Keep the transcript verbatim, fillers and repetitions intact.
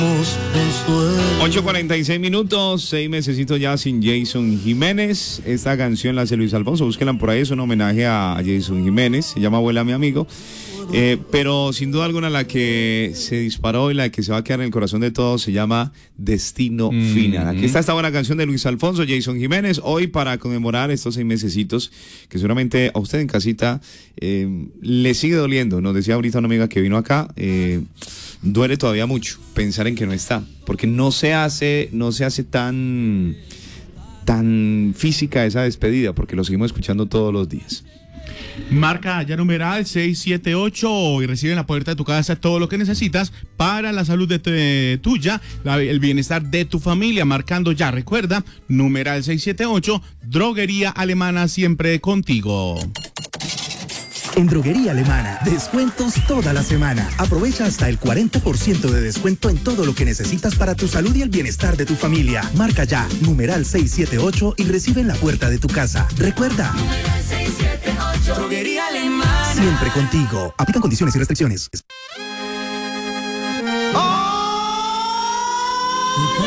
ocho cuarenta y seis minutos, seis mesecitos ya sin Jason Jiménez. Esta canción la hace Luis Alfonso, búsquenla por ahí, es un homenaje a Jason Jiménez, se llama Abuela mi amigo. Eh, pero sin duda alguna la que se disparó y la que se va a quedar en el corazón de todos se llama Destino mm-hmm. Final. Aquí está esta buena canción de Luis Alfonso, Jason Jiménez, hoy para conmemorar estos seis mesecitos que seguramente a usted en casita eh, le sigue doliendo. Nos decía ahorita una amiga que vino acá, eh, duele todavía mucho pensar en que no está, porque no se hace, no se hace tan, tan física esa despedida, porque lo seguimos escuchando todos los días. Marca ya numeral seis siete ocho y recibe en la puerta de tu casa todo lo que necesitas para la salud de te, tuya, la, el bienestar de tu familia. Marcando ya, recuerda, numeral seis siete ocho, Droguería Alemana, siempre contigo. En Droguería Alemana, descuentos toda la semana. Aprovecha hasta el cuarenta por ciento de descuento en todo lo que necesitas para tu salud y el bienestar de tu familia. Marca ya, numeral seis siete ocho y recibe en la puerta de tu casa. Recuerda, numeral seis siete ocho, Droguería Alemana, siempre contigo. Aplican condiciones y restricciones. Oh,